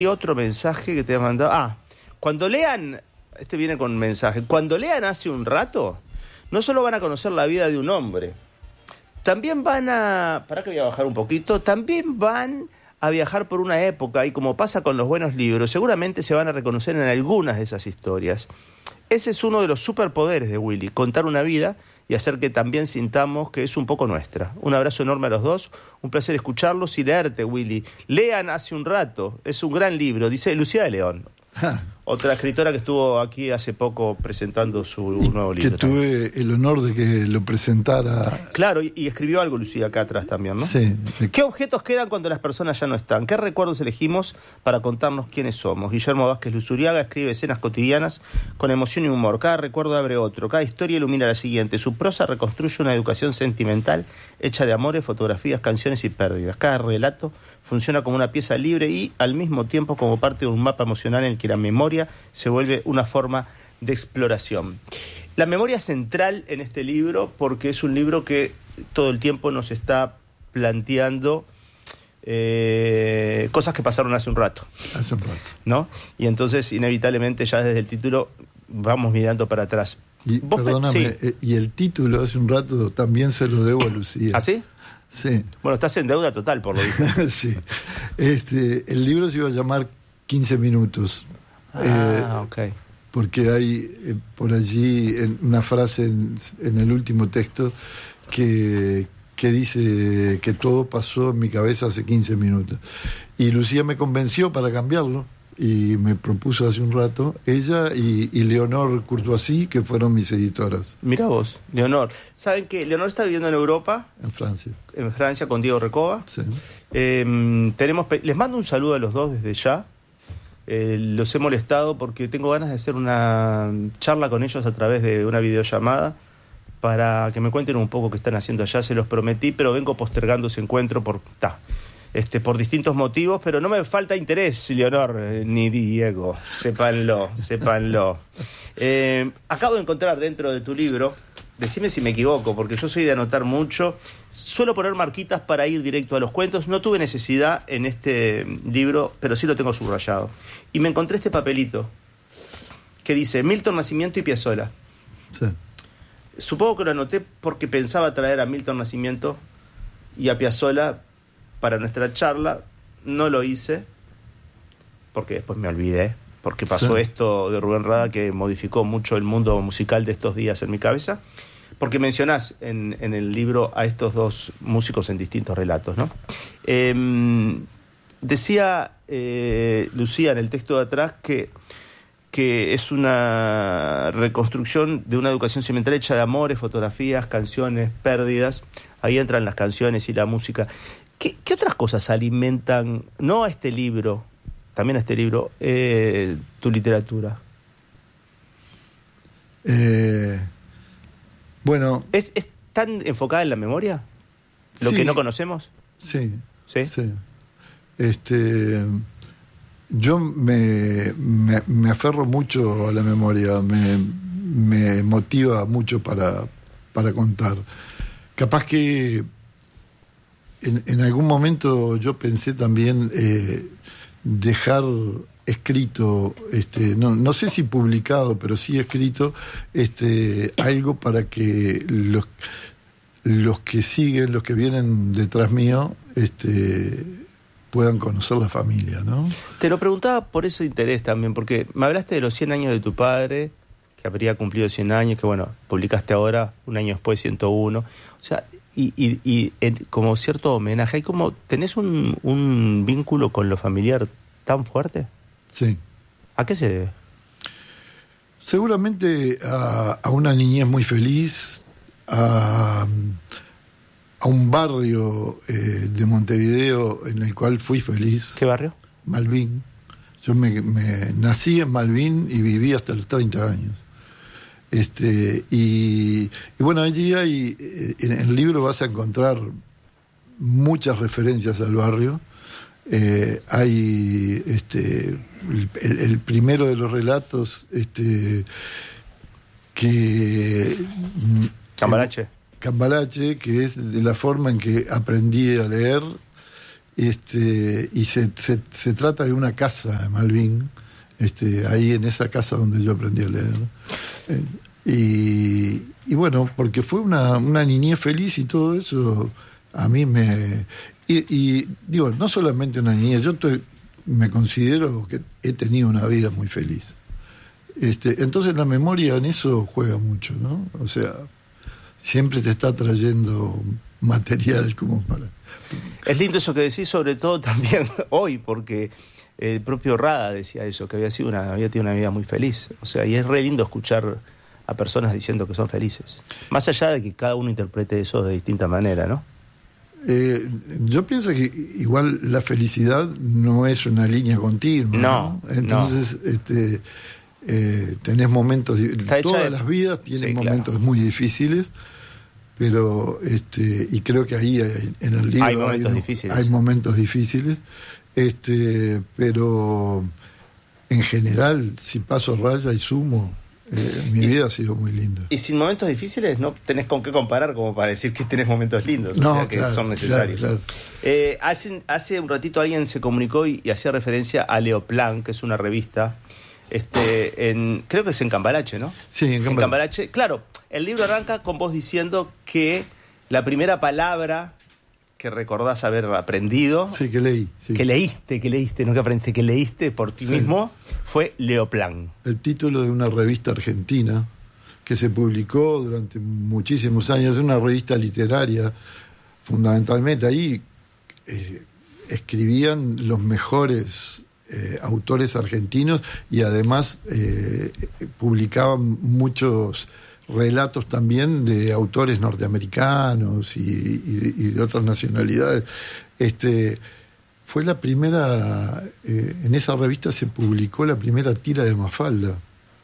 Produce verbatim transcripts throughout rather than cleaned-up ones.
Y otro mensaje que te ha mandado. Ah, cuando lean, este viene con mensaje, cuando lean Hace un rato, no solo van a conocer la vida de un hombre, también van a, para que voy a bajar un poquito, también van a viajar por una época y como pasa con los buenos libros, seguramente se van a reconocer en algunas de esas historias. Ese es uno de los superpoderes de Willy, contar una vida y hacer que también sintamos que es un poco nuestra. Un abrazo enorme a los dos, un placer escucharlos y leerte, Willy. Lean Hace un rato, es un gran libro, dice Lucía de León. Ah. Otra escritora que estuvo aquí hace poco presentando su nuevo libro. Que tuve también el honor de que lo presentara. Claro, y, y escribió algo Lucía acá atrás también, ¿no? Sí. ¿Qué objetos quedan cuando las personas ya no están? ¿Qué recuerdos elegimos para contarnos quiénes somos? Guillermo Vázquez Luzuriaga escribe escenas cotidianas con emoción y humor. Cada recuerdo abre otro, cada historia ilumina la siguiente. Su prosa reconstruye una educación sentimental hecha de amores, fotografías, canciones y pérdidas. Cada relato funciona como una pieza libre y al mismo tiempo como parte de un mapa emocional en el que la memoria se vuelve una forma de exploración. La memoria central en este libro, porque es un libro que todo el tiempo nos está planteando eh, cosas que pasaron hace un rato. Hace un rato. ¿No? Y entonces, inevitablemente, ya desde el título vamos mirando para atrás. Y, perdóname, sí. eh, y el título hace un rato también se lo debo a Lucía. ¿Ah, sí? Sí. Bueno, estás en deuda total, por lo visto. Sí. Este, el libro se iba a llamar quince minutos. Ah, eh, ok. Porque hay eh, por allí en, una frase en, en el último texto que, que dice que todo pasó en mi cabeza hace quince minutos. Y Lucía me convenció para cambiarlo y me propuso hace un rato, ella y, y Leonor Courtoisy, que fueron mis editoras. Mirá vos, Leonor. ¿Saben que Leonor está viviendo en Europa? En Francia. En Francia, con Diego Recoba. Sí. Eh, tenemos, les mando un saludo a los dos desde ya. Eh, los he molestado porque tengo ganas de hacer una charla con ellos a través de una videollamada para que me cuenten un poco qué están haciendo allá. Se los prometí, pero vengo postergando ese encuentro por, ta, este, por distintos motivos, pero no me falta interés, Leonor, eh, ni Diego, sépanlo, sépanlo. Eh, acabo de encontrar dentro de tu libro, decime si me equivoco, porque yo soy de anotar mucho, suelo poner marquitas para ir directo a los cuentos, no tuve necesidad en este libro, pero sí lo tengo subrayado. Y me encontré este papelito que dice Milton Nascimento y Piazzolla. Sí. Supongo que lo anoté porque pensaba traer a Milton Nascimento y a Piazzolla para nuestra charla, no lo hice, porque después me olvidé, porque pasó sí. esto de Rubén Rada que modificó mucho el mundo musical de estos días en mi cabeza, porque mencionás en, en el libro a estos dos músicos en distintos relatos, ¿no? Eh, decía eh, Lucía en el texto de atrás que, que es una reconstrucción de una educación sentimental hecha de amores, fotografías, canciones, pérdidas. Ahí entran las canciones y la música. ¿Qué, qué otras cosas alimentan, no a este libro, también a este libro, eh, tu literatura? Eh, bueno... ¿Es, ¿Es tan enfocada en la memoria? ¿Lo sí, que no conocemos? Sí. ¿Sí? Sí. Este, yo me, me, me aferro mucho a la memoria, me, me motiva mucho para, para contar. Capaz que en, en algún momento yo pensé también eh, dejar escrito, este, no, no sé si publicado, pero sí escrito, este, algo para que los, los que siguen, los que vienen detrás mío, este, puedan conocer la familia, ¿no? Te lo preguntaba por ese interés también, porque me hablaste de los cien años de tu padre, que habría cumplido cien años, que bueno, publicaste ahora, un año después, ciento uno. O sea, y, y, y en, como cierto homenaje, ¿hay como, tenés un, un vínculo con lo familiar tan fuerte? Sí. ¿A qué se debe? Seguramente a, a una niñez muy feliz, a, a un barrio eh, de Montevideo en el cual fui feliz. ¿Qué barrio? Malvin. Yo me, me nací en Malvin y viví hasta los treinta años. Este, y, y bueno, allí hay, en el libro vas a encontrar muchas referencias al barrio. Eh, hay este, el, el primero de los relatos este, que Cambalache. Cambalache, que es de la forma en que aprendí a leer Este, y se, se, se trata de una casa de Malvin, este, ahí en esa casa donde yo aprendí a leer. Eh, y, y bueno, porque fue una, una niñez feliz y todo eso, a mí me... Y, y digo, no solamente una niñez, yo estoy, me considero que he tenido una vida muy feliz. Este, entonces la memoria en eso juega mucho, ¿no? O sea, siempre te está trayendo material como para... Es lindo eso que decís, sobre todo también hoy, porque el propio Rada decía eso, que había sido una, había tenido una vida muy feliz. O sea, y es re lindo escuchar a personas diciendo que son felices. Más allá de que cada uno interprete eso de distinta manera, ¿no? Eh, yo pienso que igual la felicidad no es una línea continua, No, ¿no? Entonces, no. este, eh, tenés momentos, todas de... las vidas tienen sí, momentos claro. muy difíciles, pero este, y creo que ahí hay, en el libro hay momentos hay, difíciles, hay momentos difíciles, este, pero en general, si paso raya y sumo, Eh, mi y, vida ha sido muy linda. Y sin momentos difíciles no tenés con qué comparar como para decir que tenés momentos lindos, no, o sea, que claro, son necesarios. Claro, claro. Eh, hace, hace un ratito alguien se comunicó y, y hacía referencia a Leoplan, que es una revista, este, en, creo que es en Cambalache, ¿no? Sí, en Cambalache. En Cambalache. Claro, el libro arranca con vos diciendo que la primera palabra que recordás haber aprendido, sí, que leí, sí. que leíste, que leíste, no que aprendiste, que leíste por ti sí. mismo, fue Leoplan. El título de una revista argentina que se publicó durante muchísimos años, una revista literaria, fundamentalmente ahí eh, escribían los mejores eh, autores argentinos y además eh, publicaban muchos relatos también de autores norteamericanos y, y, y de otras nacionalidades. Este, fue la primera, eh, en esa revista se publicó la primera tira de Mafalda.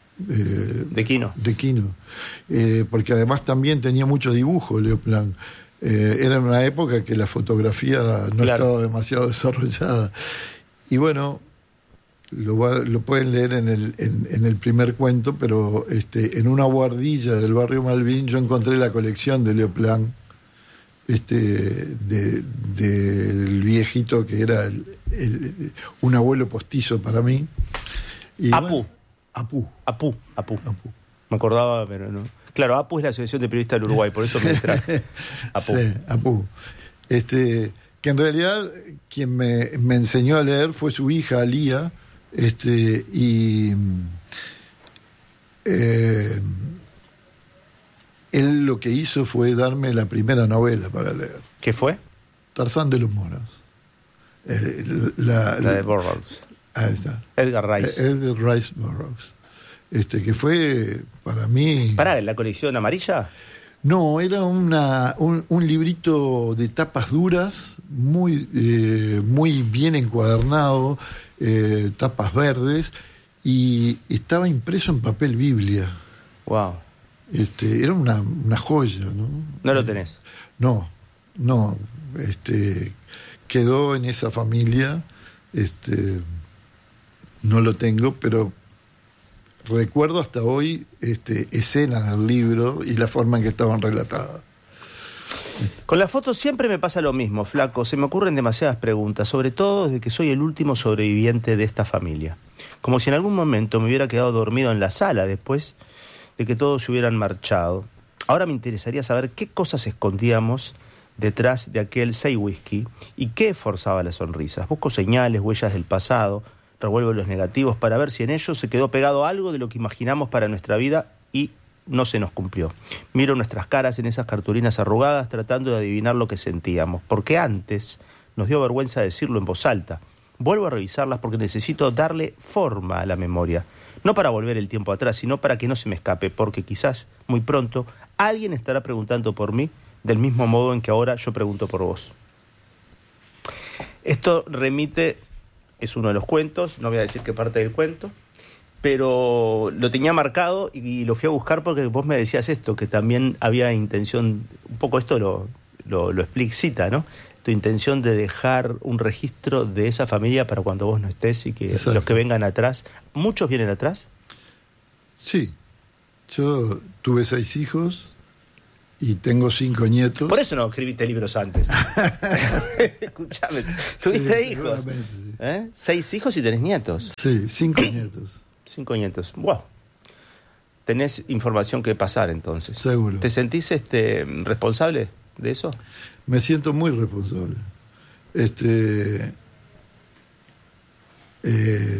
Eh, de Quino. De Quino. Eh, porque además también tenía mucho dibujo, Leoplan. Eh, era en una época que la fotografía no claro. estaba demasiado desarrollada. Y bueno, Lo, va, lo pueden leer en el, en, en el primer cuento, pero este, en una guardilla del barrio Malvin yo encontré la colección de Leoplan, este, de, de, del viejito que era el, el, un abuelo postizo para mí. Y Apu. Bueno, Apu. Apu. Apu. Apu. Me acordaba, pero no. Claro, Apu es la Asociación de Periodistas del Uruguay, por eso me traje. Apu. Sí, Apu. Este, que en realidad quien me, me enseñó a leer fue su hija, Alía. Este, y eh, él lo que hizo fue darme la primera novela para leer. ¿Qué fue? Tarzán de los monos. Eh, la, la de Burroughs. Ahí está. Edgar Rice. Edgar Rice Burroughs. Este, que fue para mí. ¿Para la colección amarilla? No, era una, un, un librito de tapas duras, muy, eh, muy bien encuadernado. Eh, tapas verdes y estaba impreso en papel Biblia. Wow. Este, era una, una joya, ¿no? ¿No lo tenés? Eh, no, no. Este, quedó en esa familia. Este, no lo tengo, pero recuerdo hasta hoy este, escenas del libro y la forma en que estaban relatadas. Con las fotos siempre me pasa lo mismo, flaco. Se me ocurren demasiadas preguntas, sobre todo desde que soy el último sobreviviente de esta familia. Como si en algún momento me hubiera quedado dormido en la sala después de que todos se hubieran marchado. Ahora me interesaría saber qué cosas escondíamos detrás de aquel seis whisky y qué forzaba las sonrisas. Busco señales, huellas del pasado, revuelvo los negativos para ver si en ellos se quedó pegado algo de lo que imaginamos para nuestra vida y no se nos cumplió. Miro nuestras caras en esas cartulinas arrugadas tratando de adivinar lo que sentíamos, porque antes nos dio vergüenza decirlo en voz alta. Vuelvo a revisarlas porque necesito darle forma a la memoria, no para volver el tiempo atrás, sino para que no se me escape, porque quizás muy pronto alguien estará preguntando por mí del mismo modo en que ahora yo pregunto por vos. Esto remite, es uno de los cuentos, no voy a decir qué parte del cuento, pero lo tenía marcado y lo fui a buscar porque vos me decías esto, que también había intención, un poco esto lo, lo, lo explicita, ¿no? Tu intención de dejar un registro de esa familia para cuando vos no estés y que Exacto. Los que vengan atrás, ¿muchos vienen atrás? Sí, yo tuve seis hijos y tengo cinco nietos. Por eso no escribiste libros antes. Escuchame, ¿tuviste Sí, hijos? seguramente, sí. ¿Eh? Seis hijos y tenés nietos. Sí, cinco nietos. Cinco nietos. Wow. Tenés información que pasar entonces. Seguro. ¿Te sentís este responsable de eso? Me siento muy responsable. Este, eh,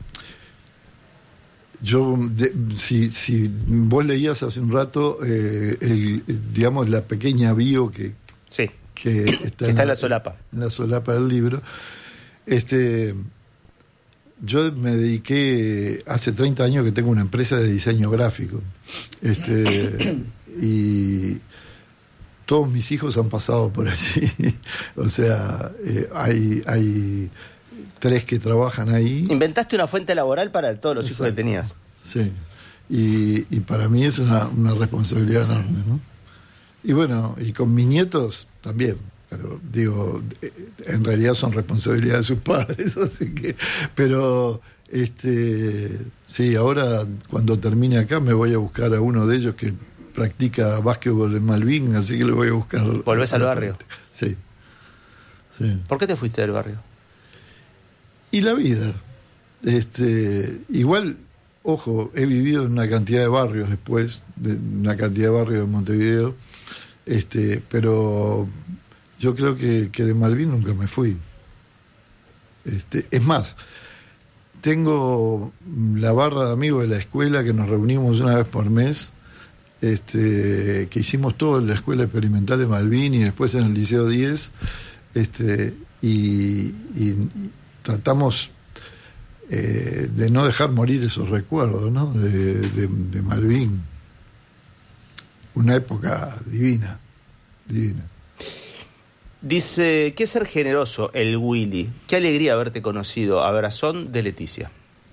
yo, de, si, si vos leías hace un rato, eh, el, digamos, la pequeña bio que, Sí. que está, que está en la solapa. En la solapa del libro. Este, yo me dediqué, hace treinta años que tengo una empresa de diseño gráfico. Este, y todos mis hijos han pasado por allí. O sea, eh, hay, hay tres que trabajan ahí. Inventaste una fuente laboral para todos los Exacto. hijos que tenías. Sí. Y, y para mí es una, una responsabilidad enorme, ¿no? Y bueno, y con mis nietos también. Pero digo, en realidad son responsabilidad de sus padres, así que. Pero este, sí, ahora cuando termine acá me voy a buscar a uno de ellos que practica básquetbol en Malvin, así que le voy a buscar. ¿Volvés al barrio? Sí. Sí. ¿Por qué te fuiste del barrio? Y la vida. Este, igual, ojo, he vivido en una cantidad de barrios después, de una cantidad de barrios de Montevideo, este, pero yo creo que, que de Malvin nunca me fui. Este, es más, tengo la barra de amigos de la escuela que nos reunimos una vez por mes, este, que hicimos todo en la Escuela Experimental de Malvin y después en el Liceo diez, este, y, y, y tratamos eh, de no dejar morir esos recuerdos, ¿no? de, de, de Malvin. Una época divina, divina. Dice, ¿qué ser generoso, el Willy? Qué alegría haberte conocido. Abrazón de Leticia.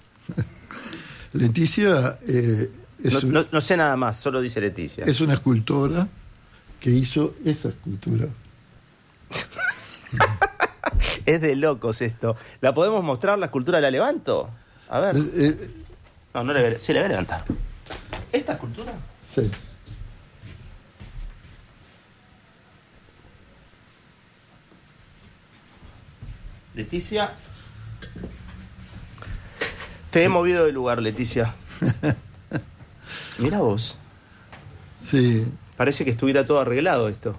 Leticia eh, es, no, no, no sé nada más, solo dice Leticia. Es una escultora que hizo esa escultura. Es de locos esto. ¿La podemos mostrar, la escultura? ¿La levanto? A ver. Eh, eh, no, no le sí, la voy a levantar. ¿Esta escultura? Sí. Leticia. Te he movido de lugar, Leticia. Mira vos. Sí. Parece que estuviera todo arreglado esto.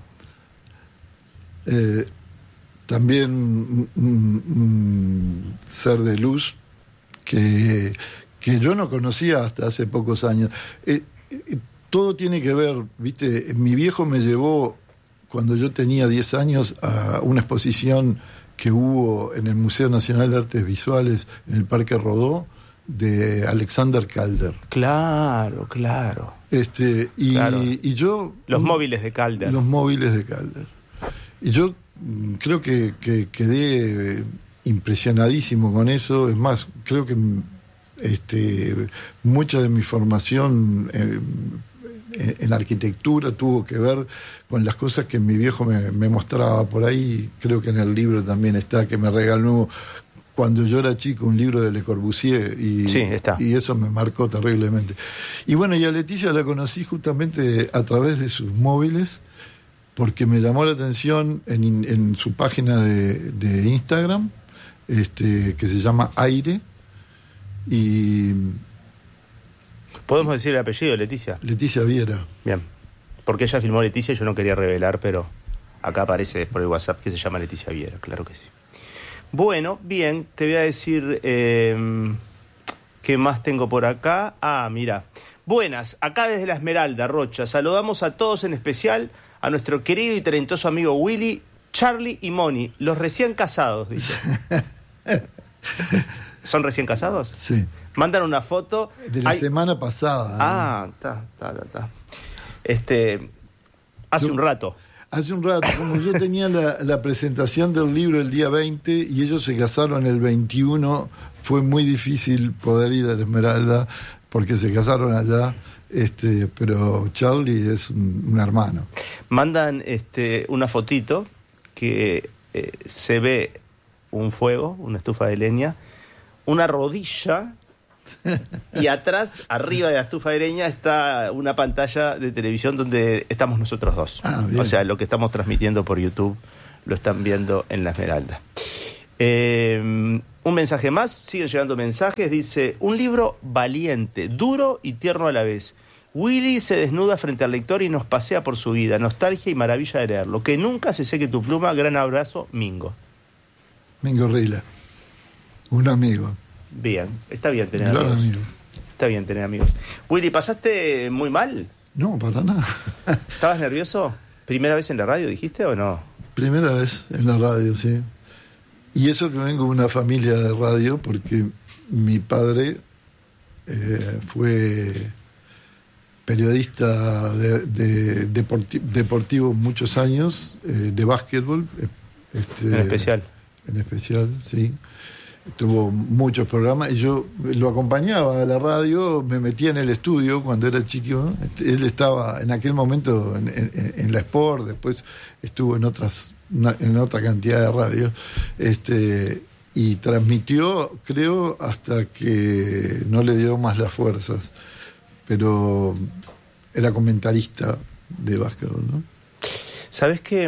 Eh, también un, un ser de luz que, que yo no conocía hasta hace pocos años. Eh, eh, todo tiene que ver, ¿viste? Mi viejo me llevó, cuando yo tenía diez años, a una exposición que hubo en el Museo Nacional de Artes Visuales, en el Parque Rodó, de Alexander Calder. Claro, claro. Este, y, claro. y yo... Los móviles de Calder. Los móviles de Calder. Y yo creo que, que quedé impresionadísimo con eso. Es más, creo que este, mucha de mi formación eh, en arquitectura tuvo que ver con las cosas que mi viejo me, me mostraba por ahí. Creo que en el libro también está, que me regaló cuando yo era chico un libro de Le Corbusier y, sí, está. Y eso me marcó terriblemente. Y bueno, y a Leticia la conocí justamente a través de sus móviles, porque me llamó la atención en, en su página de, de Instagram, este, que se llama Aire, y... ¿Podemos decir el apellido, Leticia? Leticia Viera. Bien, porque ella filmó Leticia y yo no quería revelar, pero acá aparece por el WhatsApp que se llama Leticia Viera, claro que sí. Bueno, bien, te voy a decir eh, qué más tengo por acá. Ah, mira. Buenas, acá desde la Esmeralda, Rocha. Saludamos a todos, en especial a nuestro querido y talentoso amigo Willy, Charlie y Moni, los recién casados, dice. ¿Son recién casados? Sí. Mandan una foto. De la Hay... semana pasada. Ah, está, está, está. Este, hace Yo... un rato. Hace un rato, como yo tenía la, la presentación del libro el día veinte y ellos se casaron el veintiuno, fue muy difícil poder ir a la Esmeralda porque se casaron allá, este, pero Charlie es un, un hermano. Mandan este, una fotito que eh, se ve un fuego, una estufa de leña, una rodilla Y atrás, arriba de la estufa de leña, está una pantalla de televisión donde estamos nosotros dos. Ah, bien. O sea, lo que estamos transmitiendo por YouTube lo están viendo en La Esmeralda. Eh, un mensaje más, siguen llegando mensajes. Dice, un libro valiente, duro y tierno a la vez. Willy se desnuda frente al lector y nos pasea por su vida, nostalgia y maravilla de leerlo. Que nunca se seque tu pluma. Gran abrazo, Mingo. Mingo Rila, un amigo. Bien, está bien tener Gran amigos. amigo. Está bien tener amigos. Willy, ¿pasaste muy mal? No, para nada. ¿Estabas nervioso? ¿Primera vez en la radio, dijiste, o no? Primera vez en la radio, sí. Y eso que vengo de una familia de radio, porque mi padre eh, fue periodista de, de, deporti- deportivo muchos años, eh, de básquetbol. Este, En especial. En especial, sí. Tuvo muchos programas y yo lo acompañaba a la radio, me metía en el estudio cuando era chico. Él estaba en aquel momento en, en, en la Sport, después estuvo en otras en otra cantidad de radios, este, y transmitió, creo, hasta que no le dio más las fuerzas, pero era comentarista de básquetbol, ¿no? ¿Sabés que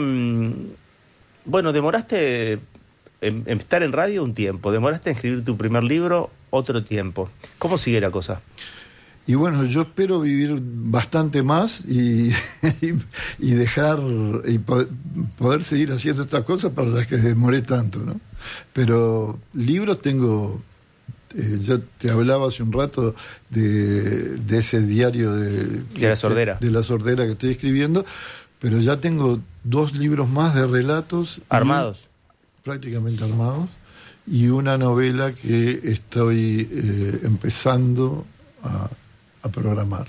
bueno, demoraste en, en estar en radio un tiempo, demoraste en escribir tu primer libro otro tiempo? ¿Cómo sigue la cosa? Y bueno, yo espero vivir bastante más y, y, y dejar y po- poder seguir haciendo estas cosas para las que demoré tanto, ¿no? Pero libros tengo, eh, ya te hablaba hace un rato de, de ese diario de, de la sordera. De, de la sordera que estoy escribiendo, pero ya tengo dos libros más de relatos. ¿Armados? Y, prácticamente armados. Y una novela que estoy eh, empezando a a programar.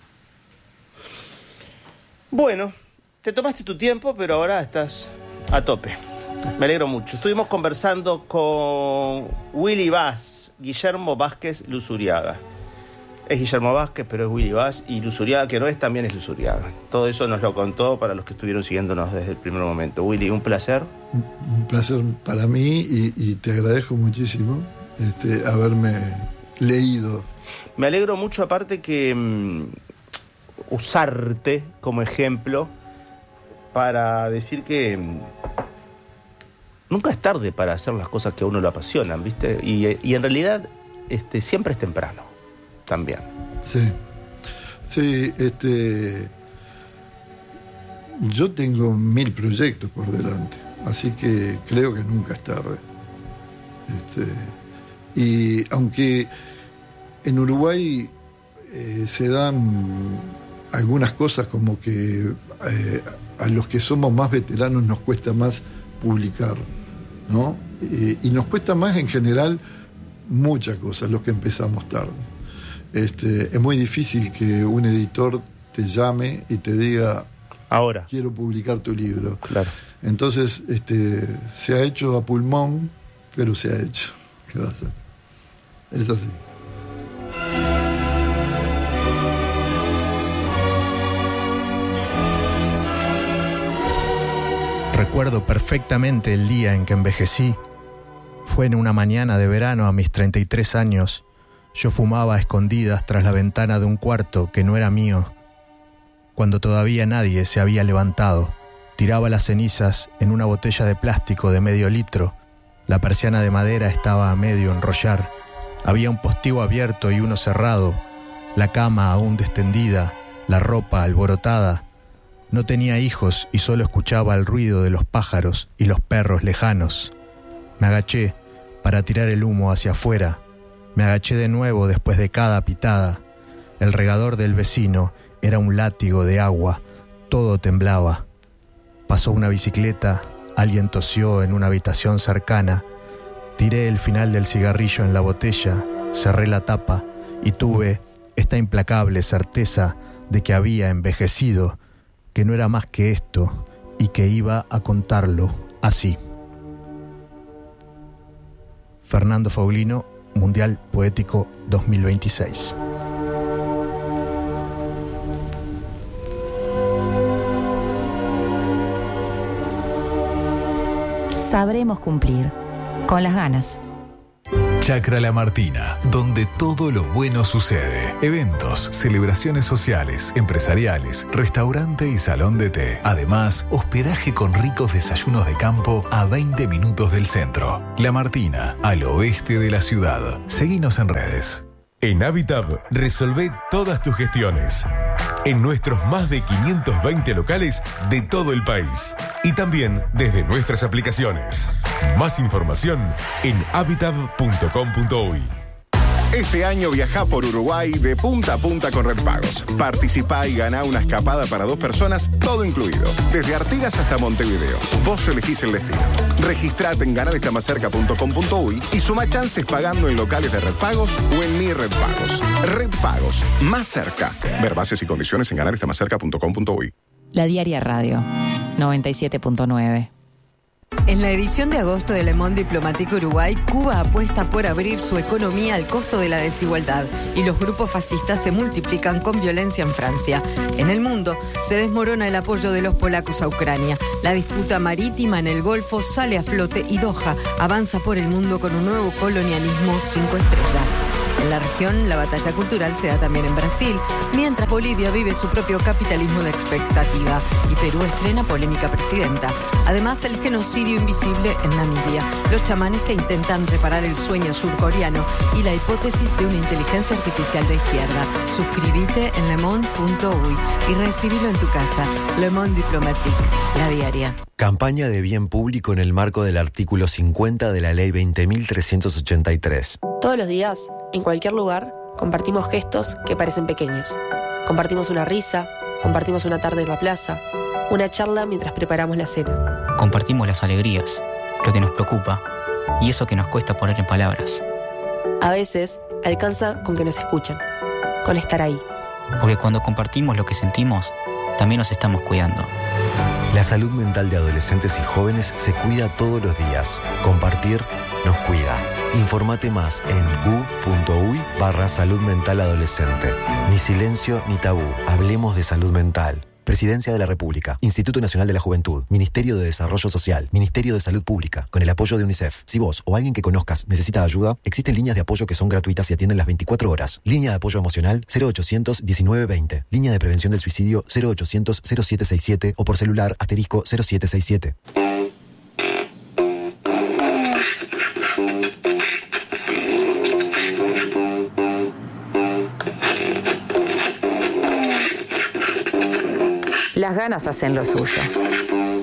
Bueno, te tomaste tu tiempo, pero ahora estás a tope. Me alegro mucho. Estuvimos conversando con Willy Vaz, Guillermo Vázquez Luzuriaga. Es Guillermo Vázquez, pero es Willy Vaz, y Luzuriaga, que no es, también es Luzuriaga. Todo eso nos lo contó para los que estuvieron siguiéndonos desde el primer momento. Willy, un placer. Un placer para mí y, y te agradezco muchísimo este, haberme leído. Me alegro mucho, aparte, que um, usarte como ejemplo para decir que um, nunca es tarde para hacer las cosas que a uno lo apasionan, ¿viste? Y, y en realidad este, siempre es temprano, también. Sí, sí, este, yo tengo mil proyectos por delante, así que creo que nunca es tarde. Este, y aunque en Uruguay eh, se dan algunas cosas como que eh, a los que somos más veteranos nos cuesta más publicar, ¿no? Eh, y nos cuesta más en general muchas cosas, los que empezamos tarde. Este, es muy difícil que un editor te llame y te diga, ahora quiero publicar tu libro. Claro. Entonces, este, se ha hecho a pulmón, pero se ha hecho. ¿Qué va a hacer? Es así. Recuerdo perfectamente el día en que envejecí. Fue en una mañana de verano a mis treinta y tres años. Yo fumaba a escondidas tras la ventana de un cuarto que no era mío, cuando todavía nadie se había levantado. Tiraba las cenizas en una botella de plástico de medio litro. La persiana de madera estaba a medio enrollar. Había un postigo abierto y uno cerrado. La cama aún destendida, la ropa alborotada. No tenía hijos y solo escuchaba el ruido de los pájaros y los perros lejanos. Me agaché para tirar el humo hacia afuera. Me agaché de nuevo después de cada pitada. El regador del vecino era un látigo de agua. Todo temblaba. Pasó una bicicleta, alguien tosió en una habitación cercana. Tiré el final del cigarrillo en la botella, cerré la tapa y tuve esta implacable certeza de que había envejecido, que no era más que esto y que iba a contarlo así. Fernando Foglino, Mundial Poético dos mil veintiséis. Sabremos cumplir, con las ganas. Chacra La Martina, donde todo lo bueno sucede. Eventos, celebraciones sociales, empresariales, restaurante y salón de té. Además, hospedaje con ricos desayunos de campo a veinte minutos del centro. La Martina, al oeste de la ciudad. Seguinos en redes. En Habitab, resolvé todas tus gestiones. En nuestros más de quinientos veinte locales de todo el país. Y también desde nuestras aplicaciones. Más información en habitab punto com punto uy. Este año viajá por Uruguay de punta a punta con Red Pagos. Participá y ganá una escapada para dos personas, todo incluido. Desde Artigas hasta Montevideo. Vos elegís el destino. Registrate en ganar está más cerca punto com punto uy y suma chances pagando en locales de Red Pagos o en Mi Red Pagos. Red Pagos, más cerca. Ver bases y condiciones en ganar está más cerca punto com punto uy. La Diaria Radio, noventa y siete punto nueve. En la edición de agosto de Le Monde Diplomatique Uruguay, Cuba apuesta por abrir su economía al costo de la desigualdad y los grupos fascistas se multiplican con violencia en Francia. En el mundo se desmorona el apoyo de los polacos a Ucrania. La disputa marítima en el Golfo sale a flote y Doha avanza por el mundo con un nuevo colonialismo cinco estrellas. En la región, la batalla cultural se da también en Brasil, mientras Bolivia vive su propio capitalismo de expectativa y Perú estrena polémica presidenta. Además, el genocidio invisible en Namibia, los chamanes que intentan reparar el sueño surcoreano y la hipótesis de una inteligencia artificial de izquierda. Suscríbete en lemonde punto uy y recibilo en tu casa. Le Monde Diplomatique, la diaria. Campaña de bien público en el marco del artículo cincuenta de la Ley veinte mil trescientos ochenta y tres. Todos los días, en cualquier lugar, compartimos gestos que parecen pequeños. Compartimos una risa, compartimos una tarde en la plaza, una charla mientras preparamos la cena. Compartimos las alegrías, lo que nos preocupa y eso que nos cuesta poner en palabras. A veces, alcanza con que nos escuchen, con estar ahí. Porque cuando compartimos lo que sentimos, también nos estamos cuidando. La salud mental de adolescentes y jóvenes se cuida todos los días. Compartir nos cuida. Informate más en gu punto uy barra salud mental adolescente. Ni silencio ni tabú. Hablemos de salud mental. Presidencia de la República, Instituto Nacional de la Juventud, Ministerio de Desarrollo Social, Ministerio de Salud Pública, con el apoyo de UNICEF. Si vos o alguien que conozcas necesita ayuda, existen líneas de apoyo que son gratuitas y atienden las veinticuatro horas. Línea de apoyo emocional cero ochocientos diecinueve veinte. Línea de prevención del suicidio cero ochocientos cero siete sesenta y siete o por celular asterisco cero siete sesenta y siete. Las ganas hacen lo suyo.